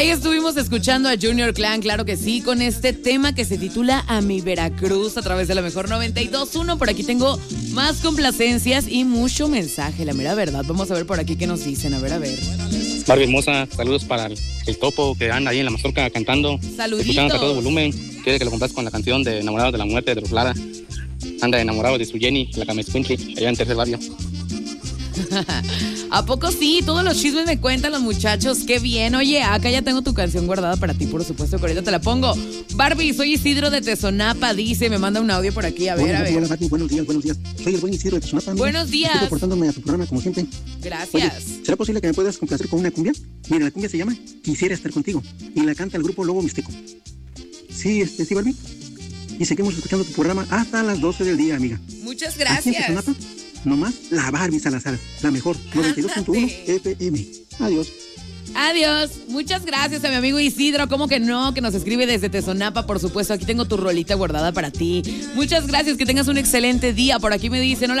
Ahí estuvimos escuchando a Junior Clan, claro que sí, con este tema que se titula A mi Veracruz a través de la mejor 92.1. Por aquí tengo más complacencias y mucho mensaje, la mera verdad. Vamos a ver por aquí qué nos dicen, a ver. Barbie hermosa, saludos para el topo que anda ahí en la mazorca cantando. Saluditos. Escuchando a todo volumen. Quiere que lo compras con la canción de Enamorados de la Muerte de los Lara. Anda enamorado de su Jenny, la Camescuinchi, allá en Tercer Barrio. ¿A poco sí? Todos los chismes me cuentan los muchachos. Qué bien. Oye, acá ya tengo tu canción guardada para ti, por supuesto, que ahorita te la pongo. Barbie, soy Isidro de Tezonapa, dice, me manda un audio por aquí. A ver. Hola, Barbie, buenos días. Soy el buen Isidro de Tezonapa. Buenos días. Estoy reportándome a tu programa como siempre. Gracias. Oye, ¿será posible que me puedas complacer con una cumbia? Mira, la cumbia se llama Quisiera Estar Contigo y la canta el grupo Lobo Mixteco. Sí, sí, Barbie. Y seguimos escuchando tu programa hasta las 12 del día, amiga. Muchas Aquí en gracias. Tezonapa, nomás la Barbie Salazar, la mejor, 92.1 FM. Adiós. Adiós. Muchas gracias a mi amigo Isidro. ¿Cómo que no? Que nos escribe desde Tezonapa, por supuesto. Aquí tengo tu rolita guardada para ti. Muchas gracias. Que tengas un excelente día. Por aquí me dicen, hola.